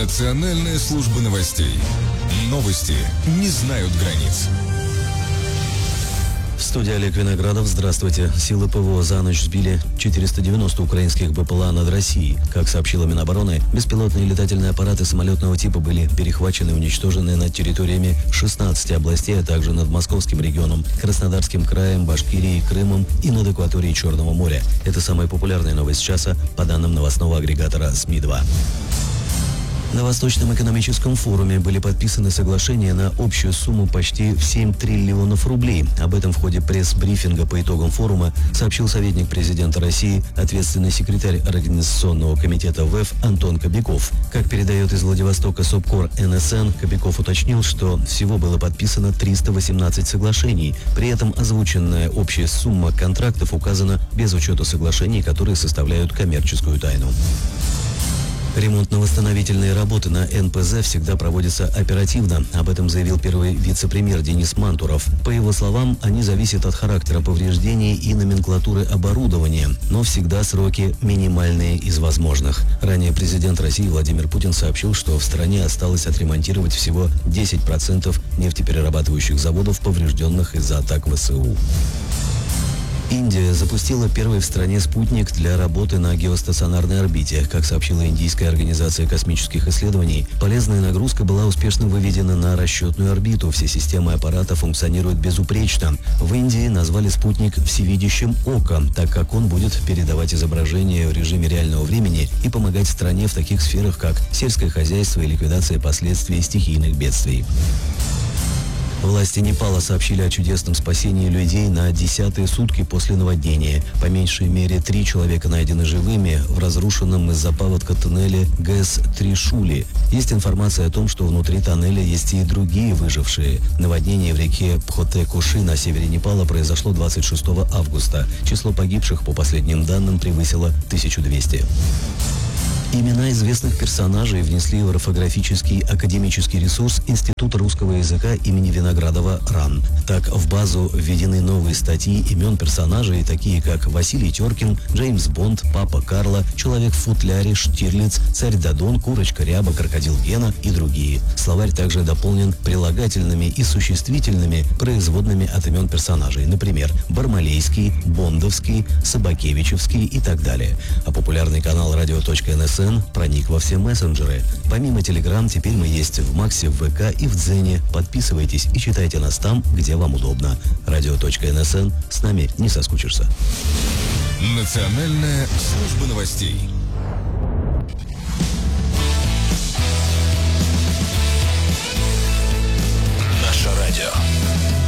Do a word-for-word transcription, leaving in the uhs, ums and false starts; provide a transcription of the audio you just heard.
Национальная служба новостей. Новости не знают границ. В студии Олег Виноградов. Здравствуйте. Силы ПВО за ночь сбили четыреста девяносто украинских БПЛА над Россией. Как сообщила Минобороны, беспилотные летательные аппараты самолетного типа были перехвачены и уничтожены над территориями шестнадцати областей, а также над Московским регионом, Краснодарским краем, Башкирией, Крымом и над акваторией Черного моря. Это самая популярная новость часа по данным новостного агрегатора СМИ два. На Восточном экономическом форуме были подписаны соглашения на общую сумму почти в семь триллионов рублей. Об этом в ходе пресс-брифинга по итогам форума сообщил советник президента России, ответственный секретарь Организационного комитета ВЭФ Антон Кобяков. Как передает из Владивостока Собкор эн эс эн, Кобяков уточнил, что всего было подписано триста восемнадцать соглашений. При этом озвученная общая сумма контрактов указана без учета соглашений, которые составляют коммерческую тайну. Ремонтно-восстановительные работы на эн пэ зэ всегда проводятся оперативно. Об этом заявил первый вице-премьер Денис Мантуров. По его словам, они зависят от характера повреждений и номенклатуры оборудования, но всегда сроки минимальные из возможных. Ранее президент России Владимир Путин сообщил, что в стране осталось отремонтировать всего десять процентов нефтеперерабатывающих заводов, поврежденных из-за атак вэ эс у. Индия запустила первый в стране спутник для работы на геостационарной орбите. Как сообщила Индийская организация космических исследований, полезная нагрузка была успешно выведена на расчетную орбиту. Все системы аппарата функционируют безупречно. В Индии назвали спутник «всевидящим оком», так как он будет передавать изображение в режиме реального времени и помогать стране в таких сферах, как сельское хозяйство и ликвидация последствий стихийных бедствий. Власти Непала сообщили о чудесном спасении людей на десятые сутки после наводнения. По меньшей мере три человека найдены живыми в разрушенном из-за паводка туннеле ГЭС Тришули. Есть информация о том, что внутри тоннеля есть и другие выжившие. Наводнение в реке Пхоте-Куши на севере Непала произошло двадцать шестого августа. Число погибших, по последним данным, превысило тысячу двести. Имена известных персонажей внесли в орфографический академический ресурс Института русского языка имени Виноградова РАН. Так, в базу введены новые статьи имен персонажей, такие как Василий Теркин, Джеймс Бонд, Папа Карло, Человек в футляре, Штирлиц, Царь Дадон, Курочка Ряба, Крокодил Гена и другие. Словарь также дополнен прилагательными и существительными, производными от имен персонажей, например, Бармалейский, Бондовский, Собакевичевский и так далее. А популярный канал радио.нсн проник во все мессенджеры. Помимо Телеграм, теперь мы есть в Максе, в вэ ка и в Дзене. Подписывайтесь и читайте нас там, где вам удобно. Радио.нсн. С нами не соскучишься. Национальная служба новостей. Наше радио.